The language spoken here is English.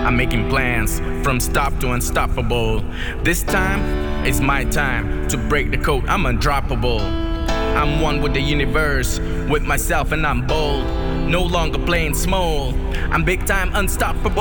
I'm making plans from stop to unstoppable. This time, it's my time to break the code. I'm undroppable. I'm one with the universe, with myself, and I'm bold. No longer playing small. I'm big time unstoppable.